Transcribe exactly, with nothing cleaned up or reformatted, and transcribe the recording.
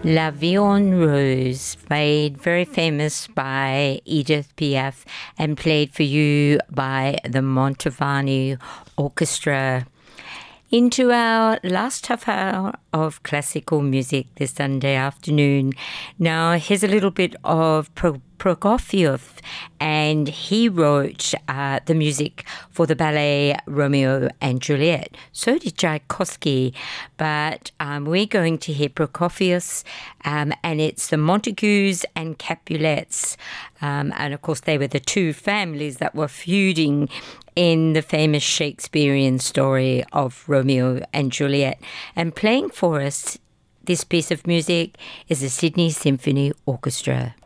La Vie en Rose, made very famous by Edith Piaf and played for you by the Mantovani Orchestra. Into our last half hour of classical music this Sunday afternoon. Now, here's a little bit of Pro- Prokofiev, and he wrote uh, the music for the ballet Romeo and Juliet. So did Tchaikovsky, but um, we're going to hear Prokofiev, um, and it's the Montagues and Capulets. Um, and, of course, they were the two families that were feuding in the famous Shakespearean story of Romeo and Juliet. And playing for us this piece of music is the Sydney Symphony Orchestra.